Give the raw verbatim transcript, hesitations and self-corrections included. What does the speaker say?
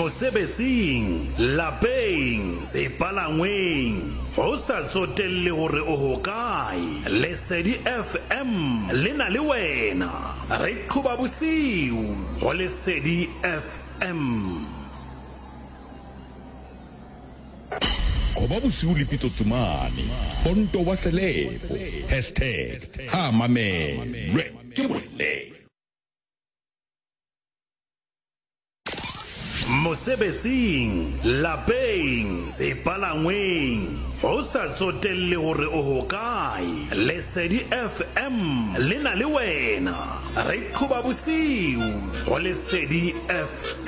mosebetsing lapeng sepalangweng ho sa tsotelle hore o hokae Lesedi F M le na le wena re qhuba bosiu ho Lesedi F M. Qoba bosiu le Pito Tsumane Ponto wa Selepo hashtag ha mamelwe ke wele. Mosebetsing lapeng sepalangweng ho sa tsotelle hore o hokae Lesedi F M le na le wena re qhuba bosiu ho Lesedi F M.